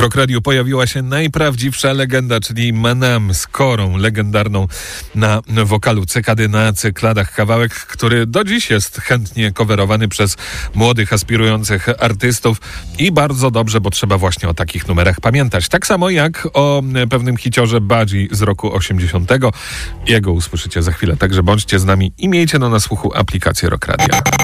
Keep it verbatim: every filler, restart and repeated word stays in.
Rock Radio pojawiła się najprawdziwsza legenda, czyli Manam z Korą, legendarną na wokalu Cekady na cykladach. Kawałek, który do dziś jest chętnie coverowany przez młodych, aspirujących artystów i bardzo dobrze, bo trzeba właśnie o takich numerach pamiętać. Tak samo jak o pewnym hiciorze Budgie z roku osiemdziesiątego. Jego usłyszycie za chwilę, także bądźcie z nami i miejcie no na słuchu aplikację Rock Radio.